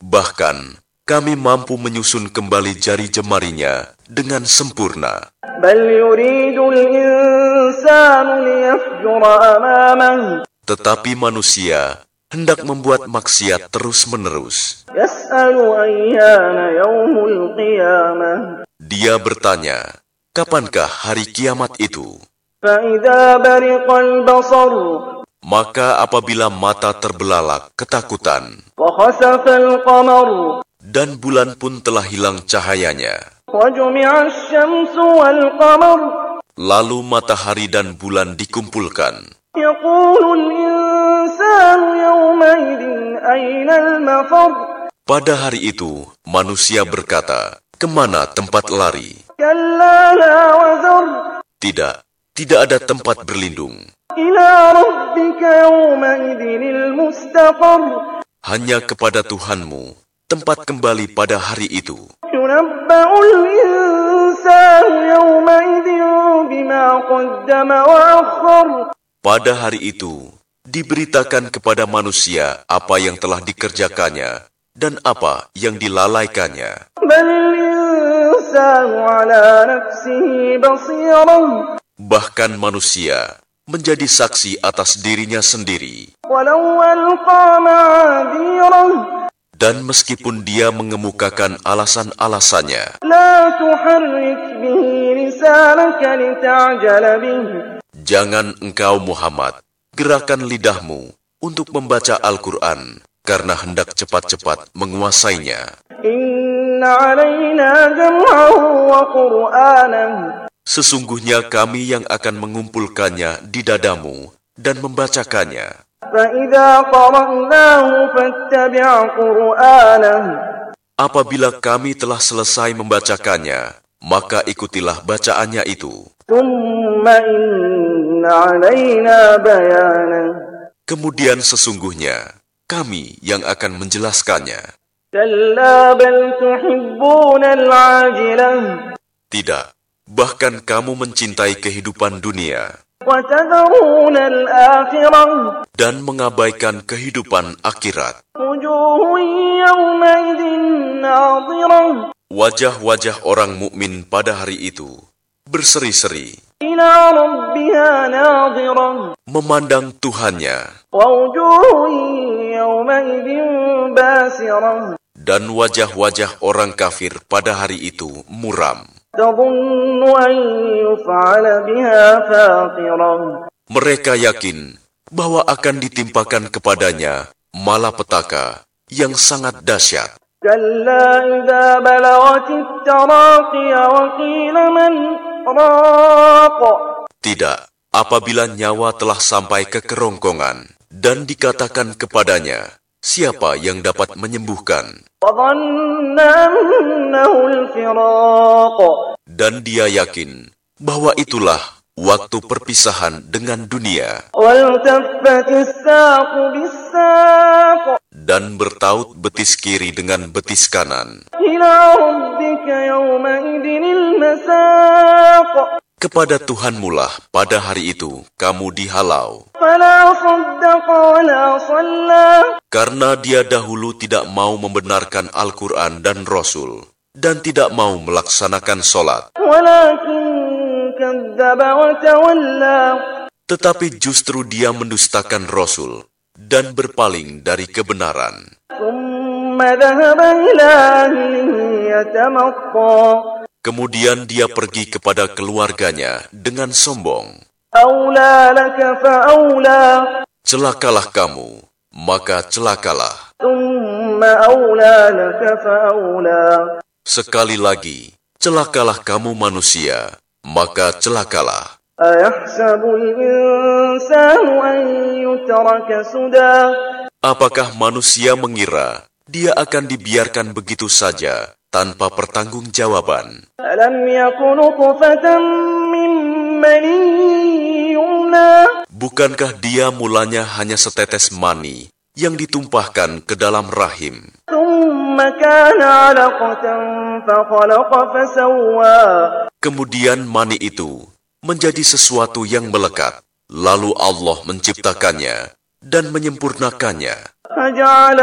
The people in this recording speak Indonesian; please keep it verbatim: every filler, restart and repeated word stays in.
Bahkan kami mampu menyusun kembali jari jemarinya dengan sempurna. Tetapi manusia hendak membuat maksiat terus-menerus. Dia bertanya, kapankah hari kiamat itu? Maka apabila mata terbelalak ketakutan, dan bulan pun telah hilang cahayanya, lalu matahari dan bulan dikumpulkan, pada hari itu manusia berkata, kemana tempat lari? Tidak, tidak ada tempat berlindung. Hanya kepada Tuhanmu tempat kembali pada hari itu. Pada hari itu diberitakan kepada manusia apa yang telah dikerjakannya dan apa yang dilalaikannya. Bahkan manusia menjadi saksi atas dirinya sendiri. Dan meskipun dia mengemukakan alasan-alasannya, jangan engkau Muhammad gerakan lidahmu untuk membaca Al-Quran karena hendak cepat-cepat menguasainya. Sesungguhnya kami yang akan mengumpulkannya di dadamu dan membacakannya. Apabila kami telah selesai membacakannya, maka ikutilah bacaannya itu. Kemudian sesungguhnya kami yang akan menjelaskannya. Tidak, bahkan kamu mencintai kehidupan dunia dan mengabaikan kehidupan akhirat. Wajah-wajah orang mukmin pada hari itu berseri-seri, memandang Tuhannya, dan wajah-wajah orang kafir pada hari itu muram. Mereka yakin bahwa akan ditimpakan kepadanya malapetaka yang sangat dahsyat. Tidak, apabila nyawa telah sampai ke kerongkongan dan dikatakan kepadanya, siapa yang dapat menyembuhkan? Dan dia yakin bahwa itulah waktu perpisahan dengan dunia. Dan bertaut betis kiri dengan betis kanan. Kepada Tuhanmu lah pada hari itu kamu dihalau. Karena dia dahulu tidak mau membenarkan Al-Quran dan Rasul, dan tidak mau melaksanakan sholat. Tetapi justru dia mendustakan Rasul dan berpaling dari kebenaran. Kemudian dia pergi kepada keluarganya dengan sombong. Celakalah kamu, maka celakalah. Sekali lagi, celakalah kamu manusia, maka celakalah. Apakah manusia mengira dia akan dibiarkan begitu saja tanpa pertanggungjawaban? Bukankah dia mulanya hanya setetes mani yang ditumpahkan ke dalam rahim? Kemudian mani itu menjadi sesuatu yang melekat, lalu Allah menciptakannya dan menyempurnakannya.